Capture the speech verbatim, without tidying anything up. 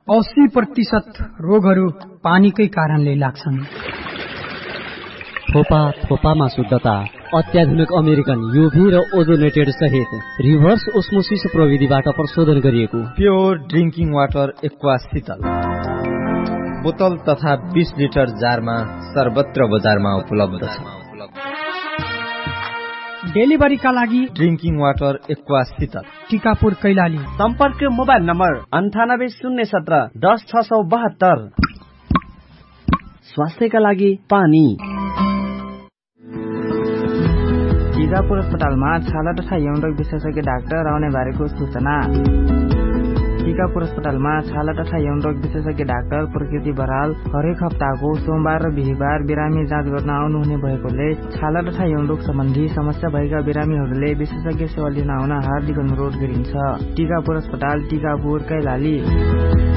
अस्सी प्रतिशत रोगहरू पानीकै कारणले लाग्छन्। थोपा थोपामा शुद्धता, अत्याधुनिक अमेरिकन युभी र ओजोनेटेड सहित रिभर्स ओस्मोसिस प्रविधिबाट प्रशोधन गरिएको प्योर ड्रिङ्किङ वाटर एक्वा शीतल बोतल तथा बीस लिटर जारमा सर्वत्र बजारमा उपलब्ध छ। डेलिभरीका लागि ड्रिङ्किङ वाटर एक्वा शीतल टिकापुर कैलाली। सम्पर्क मोबाइल नम्बर अन्ठानब्बे शून्य सत्र दस छ सौ बहत्तर। स्वास्थ्यका लागि पानी। टिकापुर अस्पतालमा छाला तथा यौन रोग विशेषज्ञ डाक्टर आउने बारेको सूचना। टिकापुर अस्पतालमा छाला तथा यौन रोग विशेषज्ञ डाक्टर प्रकृति बराल हरेक हप्ताको सोमबार र बिहिबार बिरामी जाँच गर्न आउनुहुने भएकोले छाला तथा यौन रोग सम्बन्धी समस्या भएका बिरामीहरूले विशेषज्ञ सेवा लिन आउन हार्दिक अनुरोध गरिन्छ। टिकापुर अस्पताल, टिकापुर, कैलाली।